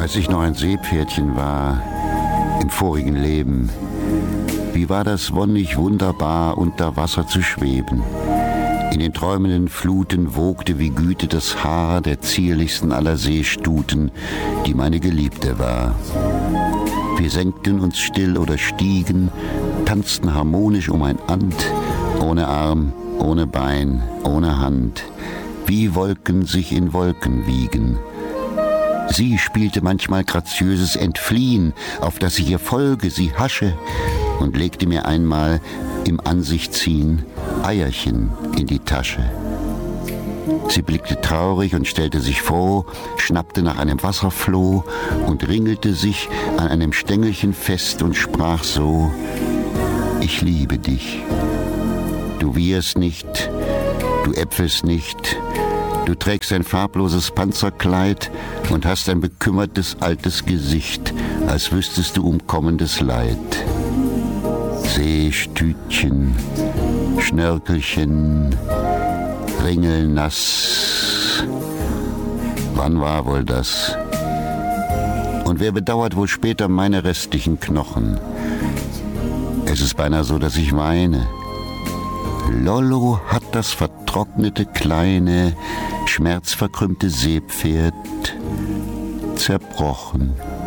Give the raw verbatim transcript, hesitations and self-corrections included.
Als ich noch ein Seepferdchen war, im vorigen Leben, wie war das wonnig wunderbar, unter Wasser zu schweben. In den träumenden Fluten wogte wie Güte das Haar der zierlichsten aller Seestuten, die meine Geliebte war. Wir senkten uns still oder stiegen, tanzten harmonisch um ein And, ohne Arm, ohne Bein, ohne Hand, wie Wolken sich in Wolken wiegen. Sie spielte manchmal graziöses Entfliehen, auf das ich ihr folge, sie hasche, und legte mir einmal im Ansichziehen Eierchen in die Tasche. Sie blickte traurig und stellte sich froh, schnappte nach einem Wasserfloh und ringelte sich an einem Stängelchen fest und sprach so: Ich liebe dich. Du wieherst nicht, du äpfelst nicht, du trägst ein farbloses Panzerkleid und hast ein bekümmertes altes Gesicht, als wüsstest du um kommendes Leid. Seestütchen, Schnörkelchen, ringelnass. Wann war wohl das? Und wer bedauert wohl später meine restlichen Knochen? Es ist beinahe so, dass ich weine. Lollo hat das vertrocknete, kleine, schmerzverkrümmte Seepferd zerbrochen.